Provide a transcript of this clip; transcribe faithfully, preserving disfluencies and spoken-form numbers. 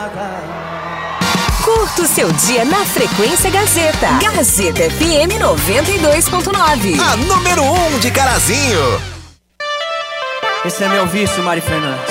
Curta o seu dia na Frequência Gazeta. Gazeta F M noventa e dois ponto nove. A número um de Carazinho. Esse é meu vício, Mari Fernandes.